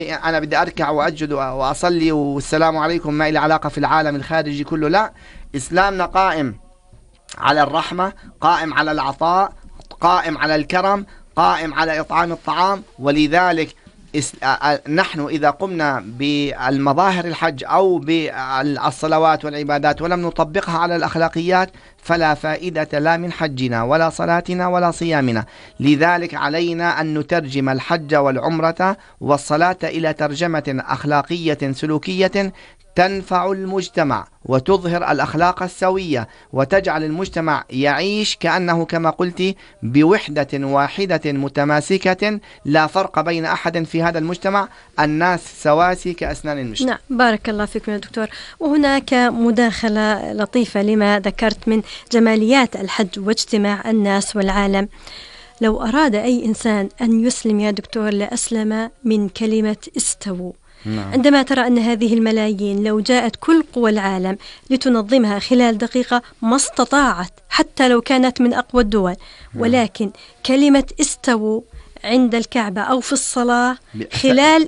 أنا بدي أركع وأسجد وأصلي والسلام عليكم، ما إلي علاقة في العالم الخارجي كله. لا، إسلامنا قائم على الرحمة، قائم على العطاء، قائم على الكرم، قائم على إطعام الطعام. ولذلك نحن إذا قمنا بالمظاهر الحج أو بالصلوات والعبادات ولم نطبقها على الأخلاقيات فلا فائدة لا من حجنا ولا صلاتنا ولا صيامنا. لذلك علينا أن نترجم الحج والعمرة والصلاة إلى ترجمة أخلاقية سلوكية تنفع المجتمع وتظهر الأخلاق السوية وتجعل المجتمع يعيش كأنه كما قلت بوحدة واحدة متماسكة، لا فرق بين أحد في هذا المجتمع، الناس سواسي كأسنان المشط. نعم، بارك الله فيكم يا دكتور. وهناك مداخلة لطيفة لما ذكرت من جماليات الحج واجتماع الناس والعالم. لو أراد أي إنسان أن يسلم يا دكتور لأسلم من كلمة استووا. نعم. عندما ترى أن هذه الملايين لو جاءت كل قوى العالم لتنظمها خلال دقيقة ما استطاعت، حتى لو كانت من أقوى الدول. ولكن كلمة استووا عند الكعبة أو في الصلاة خلال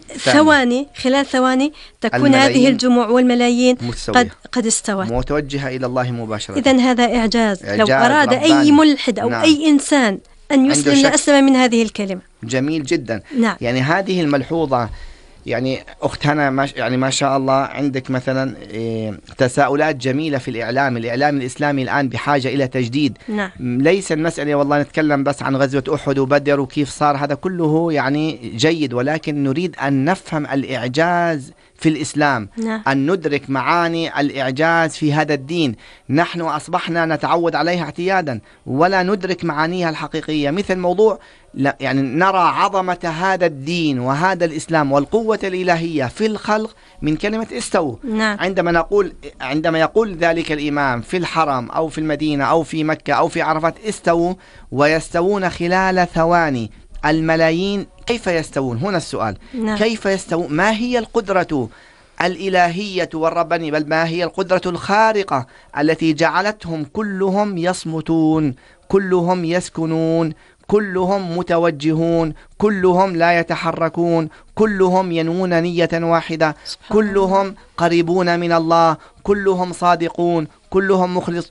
ثواني تكون هذه الجموع والملايين قد استوت متوجهة إلى الله مباشرة. إذن هذا إعجاز لو أراد رباني. أي ملحد أو أي إنسان أن يسلم لأسلم من هذه الكلمة. جميل جدا. نعم. يعني هذه الملحوظة، يعني أخت هنا يعني ما شاء الله عندك مثلا تساؤلات جميلة في الإعلام الإسلامي الآن بحاجة إلى تجديد. نعم. ليس المسألة والله نتكلم بس عن غزوة أحد وبدر وكيف صار، هذا كله يعني جيد، ولكن نريد أن نفهم الإعجاز في الإسلام. نعم. أن ندرك معاني الإعجاز في هذا الدين. نحن أصبحنا نتعود عليها اعتيادا ولا ندرك معانيها الحقيقية، مثل موضوع يعني نرى عظمة هذا الدين وهذا الإسلام والقوة الإلهية في الخلق من كلمة استووا. نعم. عندما يقول ذلك الإمام في الحرم أو في المدينة أو في مكة أو في عرفات استووا، ويستوون خلال ثواني الملايين، كيف يستوون؟ هنا السؤال. نعم. كيف يستوون؟ ما هي القدرة الإلهية والربانية، بل ما هي القدرة الخارقة التي جعلتهم كلهم يصمتون، كلهم يسكنون، كلهم متوجهون، كلهم لا يتحركون، كلهم ينوون نية واحدة، كلهم قريبون من الله، كلهم صادقون، كلهم مخلص.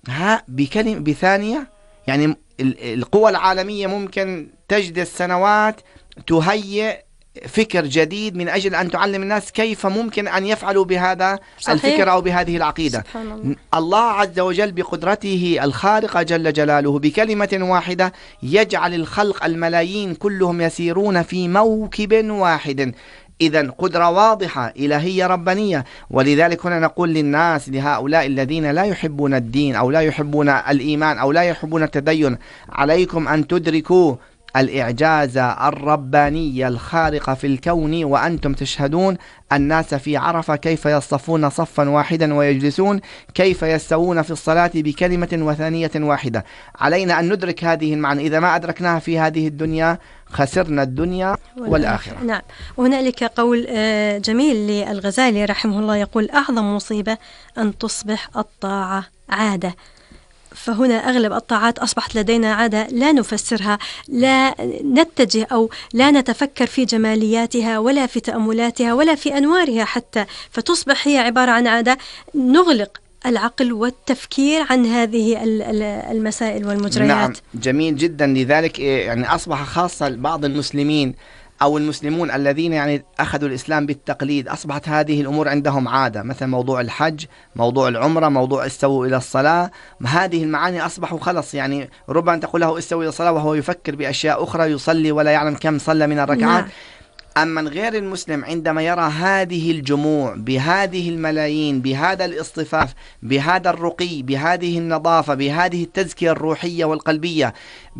بثانية يعني القوى العالمية ممكن تجد السنوات تهيئ فكر جديد من أجل أن تعلم الناس كيف ممكن أن يفعلوا بهذا الفكر أو بهذه العقيدة. الله عز وجل بقدرته الخارقة جل جلاله بكلمة واحدة يجعل الخلق الملايين كلهم يسيرون في موكب واحد. إذن قدرة واضحة إلهية ربانية. ولذلك هنا نقول للناس، لهؤلاء الذين لا يحبون الدين أو لا يحبون الإيمان أو لا يحبون التدين، عليكم أن تدركوا الإعجاز الرباني الخارق في الكون وأنتم تشهدون الناس في عرفة كيف يصفون صفا واحدا ويجلسون، كيف يستوون في الصلاة بكلمة وثانية واحدة. علينا أن ندرك هذه المعنى، إذا ما أدركناها في هذه الدنيا خسرنا الدنيا والآخرة. نعم. وهنالك قول جميل للغزالي رحمه الله يقول: أعظم مصيبة أن تصبح الطاعة عادة. فهنا أغلب الطاعات أصبحت لدينا عادة لا نفسرها، لا نتجه أو لا نتفكر في جمالياتها ولا في تأملاتها ولا في أنوارها حتى، فتصبح هي عبارة عن عادة نغلق العقل والتفكير عن هذه المسائل والمجريات. نعم، جميل جدا. لذلك يعني أصبح خاصة بعض المسلمين أو المسلمون الذين يعني أخذوا الإسلام بالتقليد، أصبحت هذه الأمور عندهم عادة، مثل موضوع الحج، موضوع العمرة، موضوع استووا إلى الصلاة. هذه المعاني أصبحوا خلص، يعني ربما تقول له استووا إلى الصلاة وهو يفكر بأشياء أخرى، يصلي ولا يعلم كم صلى من الركعات. نعم. أما غير المسلم عندما يرى هذه الجموع بهذه الملايين، بهذا الاصطفاف، بهذا الرقي، بهذه النظافة، بهذه التزكية الروحية والقلبية،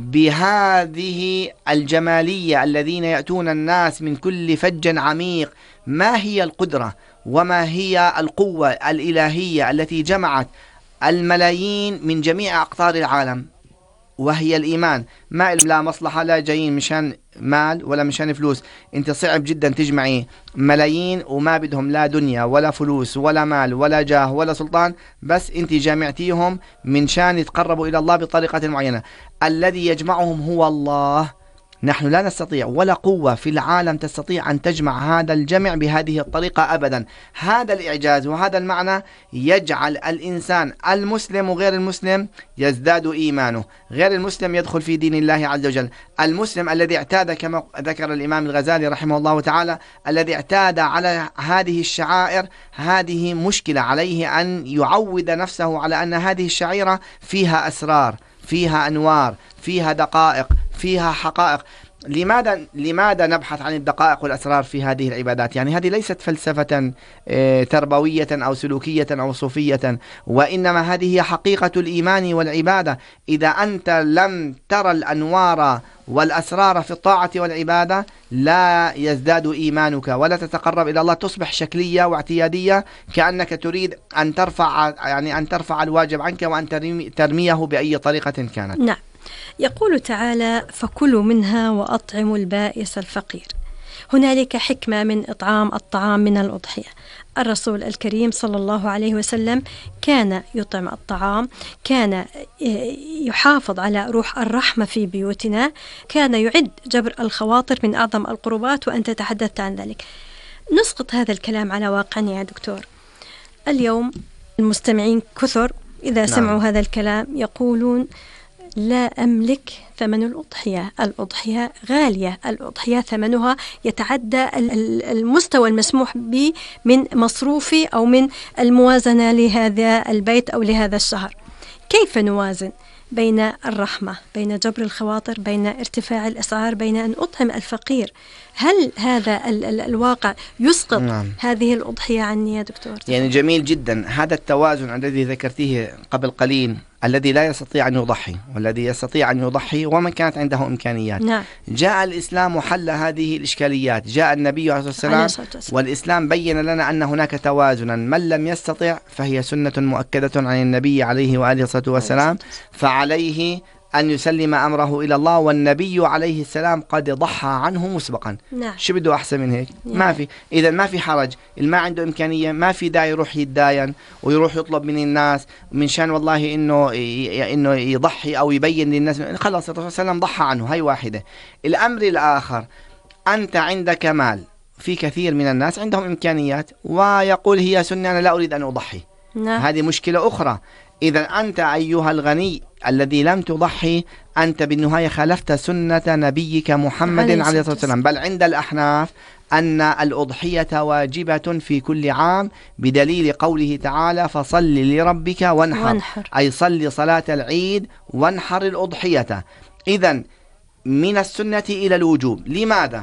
بهذه الجمالية الذين يأتون الناس من كل فج عميق، ما هي القدرة وما هي القوة الإلهية التي جمعت الملايين من جميع أقطار العالم؟ وهي الإيمان. ما لا مصلحة، لا جايين مشان مال ولا مشان فلوس. انت صعب جدا تجمعي ملايين وما بدهم لا دنيا ولا فلوس ولا مال ولا جاه ولا سلطان، بس انت جامعتيهم من شان يتقربوا إلى الله بطريقة معينة. الذي يجمعهم هو الله نحن لا نستطيع ولا قوة في العالم تستطيع أن تجمع هذا الجمع بهذه الطريقة أبدا. هذا الإعجاز وهذا المعنى يجعل الإنسان المسلم وغير المسلم يزداد إيمانه. غير المسلم يدخل في دين الله عز وجل. المسلم الذي اعتاد كما ذكر الإمام الغزالي رحمه الله تعالى، الذي اعتاد على هذه الشعائر، هذه مشكلة عليه أن يعود نفسه على أن هذه الشعيرة فيها أسرار، فيها أنوار، فيها دقائق، فيها حقائق. لماذا نبحث عن الدقائق والأسرار في هذه العبادات؟ يعني هذه ليست فلسفة تربوية أو سلوكية أو صوفية، وإنما هذه هي حقيقة الإيمان والعبادة. إذا أنت لم ترى الأنوار والأسرار في الطاعة والعبادة لا يزداد إيمانك ولا تتقرب إلى الله، تصبح شكلية واعتيادية، كأنك تريد أن ترفع الواجب عنك وأن ترميه بأي طريقة كانت. نعم. يقول تعالى: فكلوا منها وأطعموا البائس الفقير. هنالك حكمة من إطعام الطعام من الأضحية. الرسول الكريم صلى الله عليه وسلم كان يطعم الطعام، كان يحافظ على روح الرحمة في بيوتنا، كان يعد جبر الخواطر من أعظم القربات، وأنت تحدثت عن ذلك. نسقط هذا الكلام على واقعنا يا دكتور. اليوم المستمعين كثر إذا سمعوا هذا الكلام يقولون: لا أملك ثمن الأضحية، الأضحية غالية، الأضحية ثمنها يتعدى المستوى المسموح به من مصروفي أو من الموازنة لهذا البيت أو لهذا الشهر. كيف نوازن بين الرحمة، بين جبر الخواطر، بين ارتفاع الأسعار، بين أن أطعم الفقير؟ هل هذا الواقع يسقط هذه الأضحية عني يا دكتور؟ يعني جميل جدا هذا التوازن الذي ذكرتيه قبل قليل، الذي لا يستطيع أن يضحي والذي يستطيع أن يضحي ومن كانت عنده إمكانيات. نعم. جاء الإسلام وحل هذه الإشكاليات، جاء النبي عليه الصلاة والسلام والإسلام بين لنا أن هناك توازنا، من لم يستطع فهي سنة مؤكدة عن النبي عليه وآله الصلاة والسلام، فعليه أن يسلم أمره إلى الله، والنبي عليه السلام قد ضحى عنه مسبقا. نعم. شو بده أحسن من هيك؟ ما في. إذا ما في حرج، اللي ما عنده إمكانية ما في داعي يروح يتداين ويروح يطلب من الناس من شان والله إنه يضحي أو يبين للناس. خلاص الرسول صلى الله عليه وسلم ضحى عنه، هاي واحدة. الأمر الآخر، أنت عندك مال، في كثير من الناس عندهم إمكانيات ويقول هي سنة أنا لا أريد أن أضحي. نعم. هذه مشكلة أخرى. إذا أنت أيها الغني الذي لم تضحي، أنت بالنهاية خالفت سنة نبيك محمد عليه الصلاة والسلام. بل عند الأحناف أن الأضحية واجبة في كل عام بدليل قوله تعالى: فصل لربك وانحر. أي صل صلاة العيد وانحر الأضحية. إذن من السنة إلى الوجوب. لماذا؟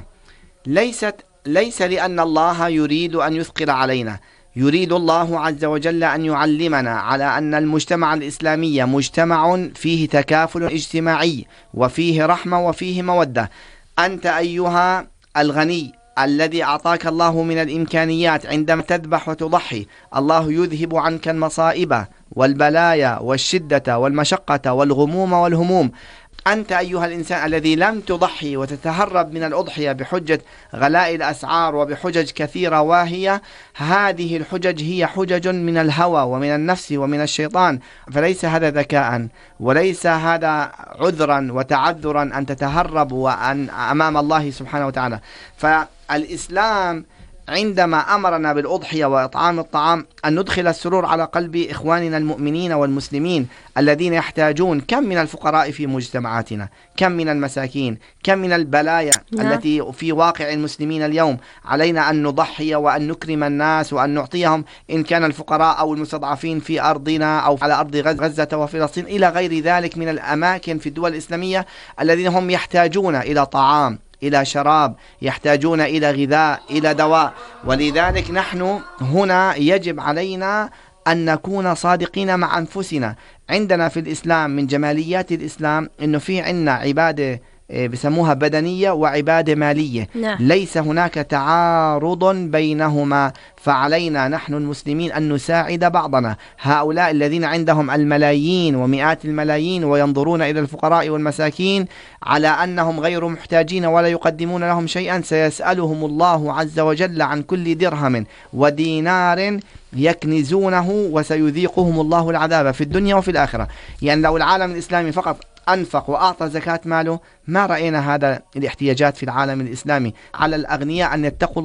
ليس لأن الله يريد أن يثقل علينا، يريد الله عز وجل أن يعلمنا على أن المجتمع الإسلامي مجتمع فيه تكافل اجتماعي وفيه رحمة وفيه مودة. أنت أيها الغني الذي أعطاك الله من الإمكانيات، عندما تذبح وتضحي الله يذهب عنك المصائب والبلايا والشدة والمشقة والغموم والهموم. أنت أيها الإنسان الذي لم تضحي وتتهرب من الأضحية بحجة غلاء الأسعار وبحجج كثيرة واهية، هذه الحجج هي حجج من الهوى ومن النفس ومن الشيطان، فليس هذا ذكاء وليس هذا عذرا وتعذرا أن تتهرب أمام الله سبحانه وتعالى. فالإسلام عندما أمرنا بالأضحية وإطعام الطعام أن ندخل السرور على قلب إخواننا المؤمنين والمسلمين الذين يحتاجون. كم من الفقراء في مجتمعاتنا، كم من المساكين، كم من البلايا التي في واقع المسلمين اليوم. علينا أن نضحي وأن نكرم الناس وأن نعطيهم، إن كان الفقراء أو المستضعفين في أرضنا أو على أرض غزة وفلسطين إلى غير ذلك من الأماكن في الدول الإسلامية الذين هم يحتاجون إلى طعام، إلى شراب، يحتاجون إلى غذاء، إلى دواء. ولذلك نحن هنا يجب علينا أن نكون صادقين مع أنفسنا. عندنا في الإسلام من جماليات الإسلام أنه في عنا عبادة بسموها بدنية وعبادة مالية. ليس هناك تعارض بينهما، فعلينا نحن المسلمين أن نساعد بعضنا. هؤلاء الذين عندهم الملايين ومئات الملايين وينظرون إلى الفقراء والمساكين على أنهم غير محتاجين ولا يقدمون لهم شيئا، سيسألهم الله عز وجل عن كل درهم ودينار يكنزونه وسيذيقهم الله العذاب في الدنيا وفي الآخرة. يعني لو العالم الإسلامي فقط أنفق وأعطى زكاة ماله ما رأينا هذا الاحتياجات في العالم الإسلامي. على الأغنياء أن يتقوا